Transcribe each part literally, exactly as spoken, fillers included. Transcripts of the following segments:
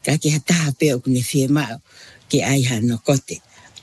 Ka ke hataha pe o kune fie mao ke ai hano kote.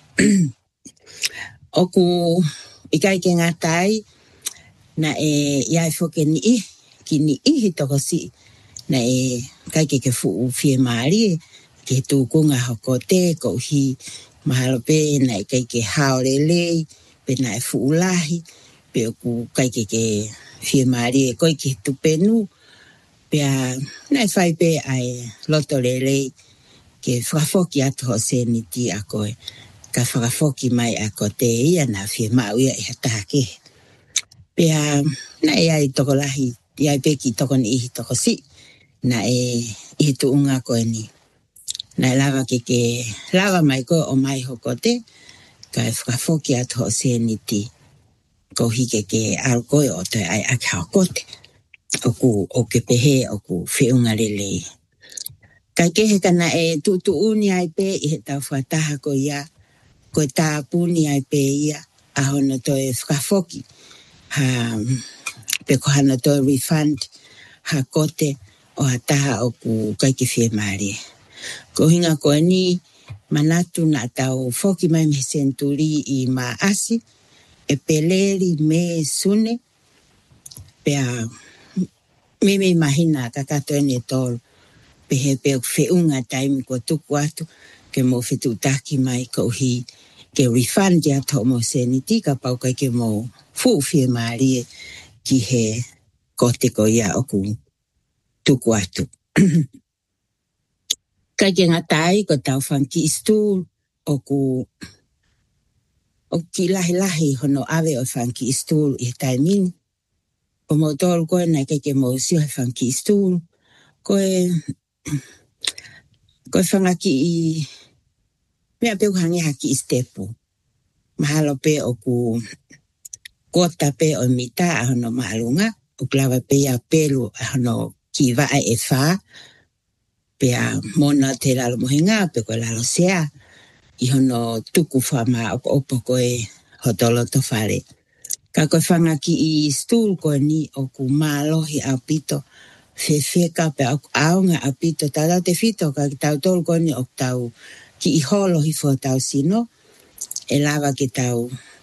Oku ikai ke ngatai na e iai foke ni i, ki ni ihi toko si, na e kai ke ke fu fie maari ke tūkunga hokote ko hi mahalo pe na e kai ke haolelei pe na e fu ulahi pe oku kai ke ke fie maari e koi ke tupenu pe a na e fai pe ai loto lelei ke whakafoki atu ho se ni ti a koe ka whakafoki mai a kote ia na fie mau ia e hataha ke pe a na e ai toko lahi iai pe ki toko ni ihi toko si na e ihi tuunga koe ni na e lava ke ke lava mai koe o mai hokote ka e whakafoki atu ho se ni ti ko hike ke al koe o te ai ake hakote oku o ke pehe oku whiunga lelei. Kai kehe kana e tutu uni ai pe i he tau whataha ko ia, ko e tāpuni ai pe ia, a hono toi whakafoki, ha pe ko hana toi refund, ha kote o ha taha o ku kai ke whie maari. Ko hinga ko ni manatu na tau foki mai me senturi i maasi, e peleri me sune, pe a me me mahina kakato ene tolu. Pehe pe o whiunga taimi ko tuku atu ke mo whitu taki mai ko hi ke refund ya to mo se ni tika pau kai ke mo fu fie maari ki he kote ko ia oku tuku atu. Kai ke ngatai ko tau whanki stool oku o ki lahi lahi hono ave o whanki stool i taimini. O mo tolu koe nai kai ke mo siho whanki stool koe ko whangaki i mea peu hangi haki i stepu. Mahalo pe o ku kota pe o mita a hono maalunga. O klawa pe a pelu a hono ki waa e wha. Pe a mona te lalo mohinga pe ko lalo sea. I hono tuku whama o opo koe hotolo to whare. Ka koe whangaki i stool koe ni o ku malohi a pito. Whewheka pe au aunga a pito tau te fito ka tau tolu koni o tau ki i holo hi fo tau sino e lava ke tau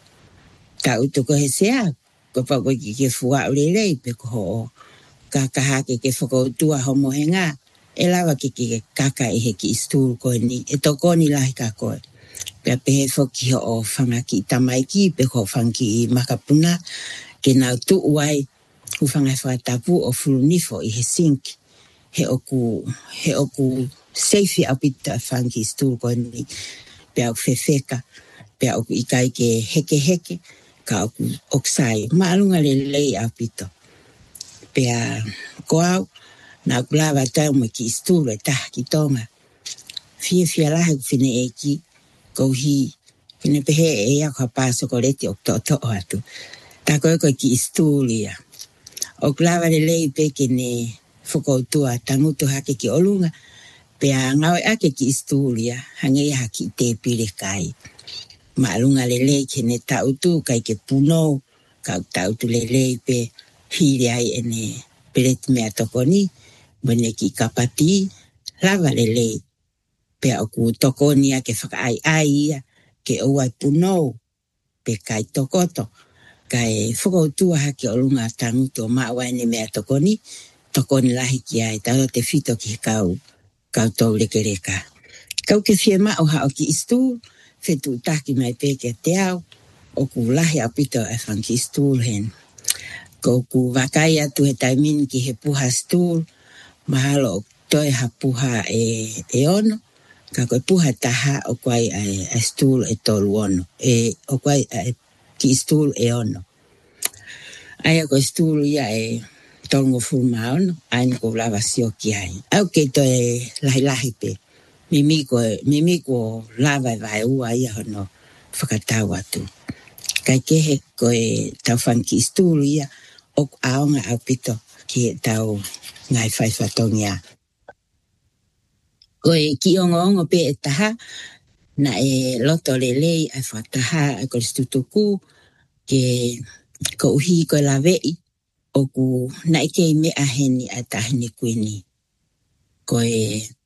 tau tuko he sea ko pa ko ki ke fua ulelei pe ko ho ka kaha ke ke foko tua homo henga e lava ke ke kaka e he ki stool koni e to koni lahi ka koe pe pe he foki ho o whanga ki tamaiki pe ko whangi i makapuna ke nau tu uai ufanga whatapu o fulunifo i he sink he oku he oku seifi apita whangi stool koni pe au whewheka pe au ikai ke heke heke ka oku oksai maalunga le lei apito pe a koau na kulava tau me ki stool e taha ki tonga fia fia lahe fine eki ko hi fine pehe e a kwa paso ko leti ok to to atu ta koe koe ki stool ia o klava le lei peke ne whakautua tangutu hake ki olunga pe a ngau ake ki istulia hange haki te pire kai maalunga le lei ke ne tautu kai ke puno ka tautu le lei pe hiri ai ene peret mea tokoni mene ki kapati lava le lei pe a ku tokoni ake whaka ai ai ia ke oai puno pe kai tokoto kai whakautua hake olunga tangutu o maa waine mea tokoni tokoni lahi ki ai tau te fito ki kau kau tau leke leka kau ke fie ma o hao ki istu fetu taki mai peke te au o ku lahi apito e whanki stool hen ko ku wakai atu he taimin ki he puha stool mahalo toi ha puha e, e ono ka koe puha taha o kwai a, a stool e tolu ono e o kwai a, ki stool e ono ai ko stool ia e tongo fulma ono ai ko lava sio ki ai au ke to e lahi lahi pe mimi ko mimi ko lava vai ua ia hono whakatau atu kai kehe ko e tau whanki stool ia o aonga au pito ki e tau ngai whai whatongia ko e ki ongo ongo pe e taha na e loto lelei ai whataha ai ko stutuku ke ko uhi ko la vei o ku na ike me aheni a tahini kuini ko e